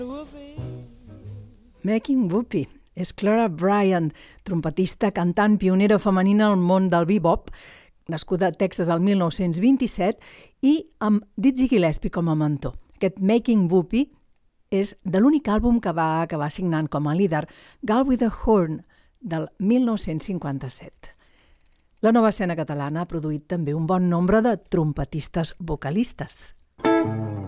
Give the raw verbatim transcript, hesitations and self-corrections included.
Making Whoopee és Clara Bryant, trompetista, cantant, pionera femenina al món del bebop, nascuda a Texas el mil nou-cents vint-i-set i amb Dizzy Gillespie com a mentor. Aquest Making Whoopee és de l'únic àlbum que va acabar signant com a líder, Girl with a Horn, del mil nou-cents cinquanta-set. La nova escena catalana ha produït també un bon nombre de trompetistes vocalistes.